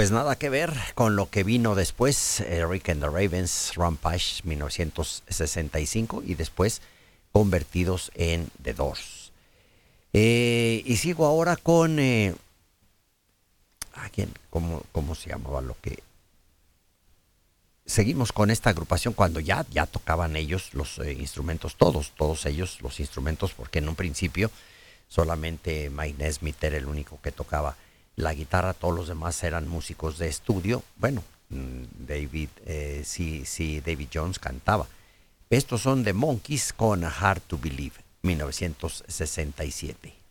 Pues nada que ver con lo que vino después, Rick and the Ravens, Rampage 1965 y después convertidos en The Doors. Y sigo ahora con... ¿a quién? ¿Cómo se llamaba lo que...? Seguimos con esta agrupación cuando ya tocaban ellos los instrumentos, todos ellos los instrumentos, porque en un principio solamente Mike Nesmith era el único que tocaba la guitarra, todos los demás eran músicos de estudio. Bueno, David Jones cantaba. Estos son The Monkees con Hard to Believe, 1967.